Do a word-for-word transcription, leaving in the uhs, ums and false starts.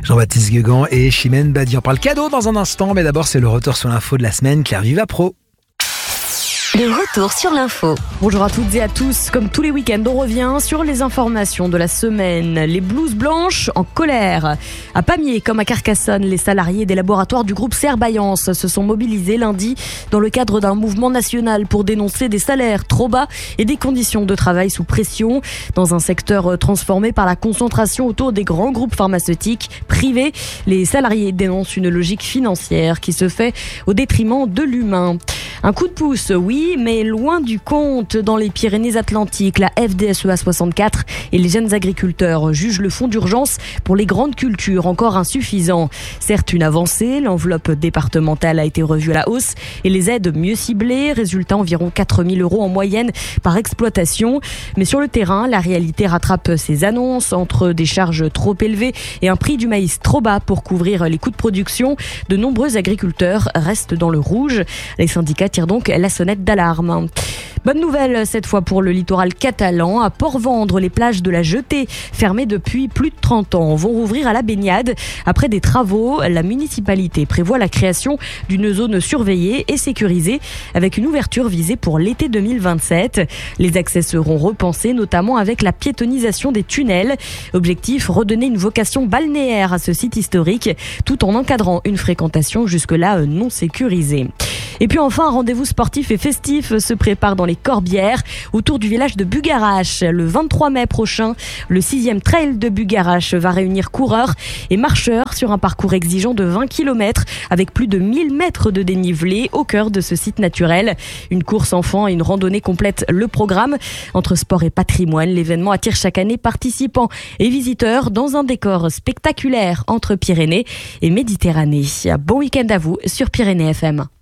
Jean-Baptiste Guegan et Chimène Badi. On parle cadeau dans un instant, mais d'abord c'est le retour sur l'info de la semaine. Claire Vivapro. Le retour sur l'info. Bonjour à toutes et à tous. Comme tous les week-ends, on revient sur les informations de la semaine. Les blouses blanches en colère. À Pamiers, comme à Carcassonne, les salariés des laboratoires du groupe Serbaillance se sont mobilisés lundi dans le cadre d'un mouvement national pour dénoncer des salaires trop bas et des conditions de travail sous pression dans un secteur transformé par la concentration autour des grands groupes pharmaceutiques privés. Les salariés dénoncent une logique financière qui se fait au détriment de l'humain. Un coup de pouce, oui, mais loin du compte. Dans les Pyrénées-Atlantiques, la F D S E A soixante-quatre et les jeunes agriculteurs jugent le fonds d'urgence pour les grandes cultures encore insuffisant. Certes, une avancée, l'enveloppe départementale a été revue à la hausse et les aides mieux ciblées, résultat environ quatre mille euros en moyenne par exploitation. Mais sur le terrain, la réalité rattrape ces annonces entre des charges trop élevées et un prix du maïs trop bas pour couvrir les coûts de production. De nombreux agriculteurs restent dans le rouge. Les syndicats tirent donc la sonnette d'alarme. Bonne nouvelle cette fois pour le littoral catalan. À Port-Vendre, les plages de la Jetée, fermées depuis plus de trente ans, vont rouvrir à la baignade. Après des travaux, la municipalité prévoit la création d'une zone surveillée et sécurisée avec une ouverture visée pour l'été deux mille vingt-sept. Les accès seront repensés, notamment avec la piétonisation des tunnels. Objectif, redonner une vocation balnéaire à ce site historique, tout en encadrant une fréquentation jusque-là non sécurisée. Et puis enfin, un rendez-vous sportif et festif se prépare dans les Corbières, autour du village de Bugarache. Le vingt-trois mai prochain, le sixième trail de Bugarache va réunir coureurs et marcheurs sur un parcours exigeant de vingt kilomètres avec plus de mille mètres de dénivelé au cœur de ce site naturel. Une course enfant et une randonnée complètent le programme. Entre sport et patrimoine, l'événement attire chaque année participants et visiteurs dans un décor spectaculaire entre Pyrénées et Méditerranée. Bon week-end à vous sur Pyrénées F M.